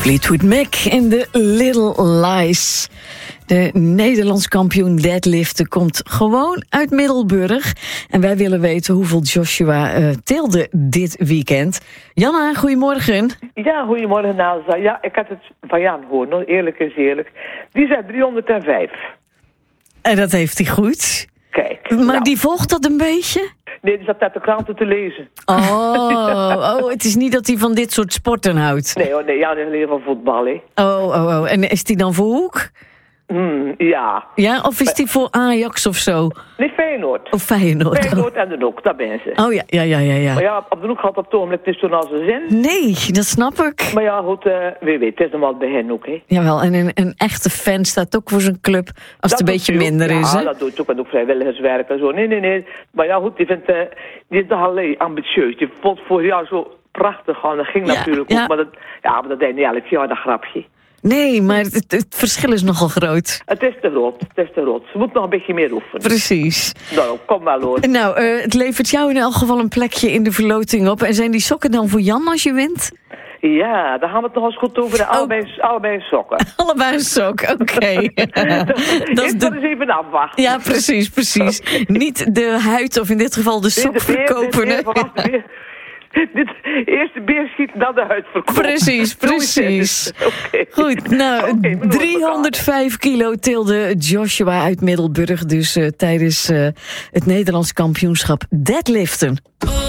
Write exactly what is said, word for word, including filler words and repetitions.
Fleetwood Mac en de Little Lies. De Nederlands kampioen deadliften komt gewoon uit Middelburg. En wij willen weten hoeveel Joshua uh, tilde dit weekend. Janna, goedemorgen. Ja, goedemorgen Nasa. Ja, ik had het van Jan gehoord, no? Eerlijk is eerlijk. Die zei driehonderdvijf. En dat heeft hij goed. Kijk. Maar nou. die volgt dat een beetje? Nee, die zat uit de kranten te lezen. Oh, oh, het is niet dat hij van dit soort sporten houdt. Nee hoor, nee, Jan is alleen van voetbal, hè. Oh, oh, oh. En is die dan voor Hoek? Hmm, ja. Ja, of is die voor Ajax of zo? Nee, Feyenoord. Of Feyenoord. Feyenoord en de Hoek, dat ben ze. Oh ja, ja, ja, ja. ja. Maar ja, op de Hoek gaat op het ogenblik het is toen als een zin. Nee, dat snap ik. Maar ja, goed, uh, wie weet, het is normaal bij hen ook, hè. Jawel, en een, een echte fan staat ook voor zijn club als het een beetje minder ook. is, Ja, hè? dat doet ook, en ook vrijwilligerswerk en zo. Nee, nee, nee. Maar ja, goed, die vindt, uh, die is nogal uh, ambitieus. Die vond vorig jaar zo prachtig gaan. Dat ging Ja, natuurlijk ja. ook, maar dat, ja, maar dat deed niet elk jaar, dat grapje. Nee, maar het, het verschil is nogal groot. Het is te groot, het is te groot. Ze moet nog een beetje meer oefenen. Precies. Nou, kom maar hoor. Nou, uh, het levert jou in elk geval een plekje in de verloting op. En zijn die sokken dan voor Jan als je wint? Ja, daar gaan we het nog eens goed over. De Oh. allebei, allebei sokken. Allebei een sok, oké. Okay. Dat is de... eens even afwachten. Ja, precies, precies. Okay. Niet de huid of in dit geval de sok verkopen. Dit eerste beer schiet, dan de huid verkopen. Precies, precies. Okay. Goed, nou, okay, driehonderdvijf kilo tilde Joshua uit Middelburg. Dus uh, tijdens uh, het Nederlands kampioenschap deadliften.